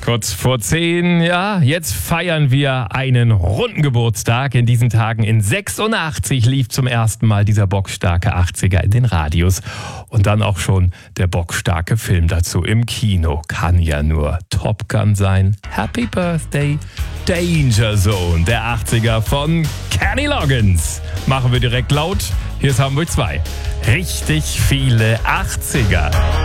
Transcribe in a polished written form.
Kurz vor 10, ja, jetzt feiern wir einen runden Geburtstag. In diesen Tagen in 86 lief zum ersten Mal dieser bockstarke 80er in den Radios. Und dann auch schon der bockstarke Film dazu im Kino. Kann ja nur Top Gun sein. Happy Birthday, Danger Zone, der 80er von Kenny Loggins. Machen wir direkt laut. Hier ist Hamburg 2. Richtig viele 80er.